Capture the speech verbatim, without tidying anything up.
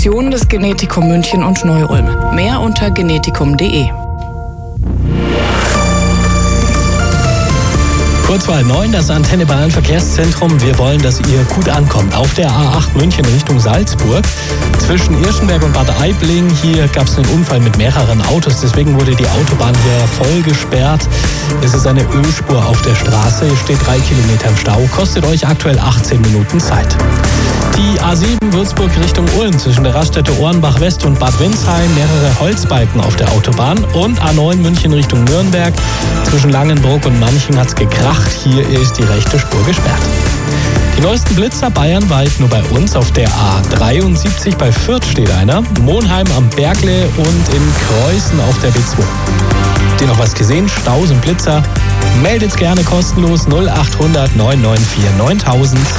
Produktion des Genetikum München und Neu-Ulm. Mehr unter genetikum punkt de. Kurzwahl neun, das Antenne Bayern Verkehrszentrum. Wir wollen, dass ihr gut ankommt. Auf der A acht München Richtung Salzburg. Zwischen Irschenberg und Bad Aibling, hier gab es einen Unfall mit mehreren Autos. Deswegen wurde die Autobahn hier voll gesperrt. Es ist eine Ölspur auf der Straße. Ihr steht drei Kilometer im Stau. Kostet euch aktuell achtzehn Minuten Zeit. Die A sieben Würzburg Richtung Ulm zwischen der Raststätte Ohrenbach West und Bad Windsheim. Mehrere Holzbalken auf der Autobahn. Und A neun München Richtung Nürnberg. Zwischen Langenbruck und Manching hat's gekracht. Hier ist die rechte Spur gesperrt. Die neuesten Blitzer bayernweit nur bei uns. Auf der A dreiundsiebzig bei Fürth steht einer. Monheim am Bergle und in Kreußen auf der B zwei. Habt ihr noch was gesehen? Staus und Blitzer? Meldet's gerne kostenlos null achthundert neun neun vier neuntausend.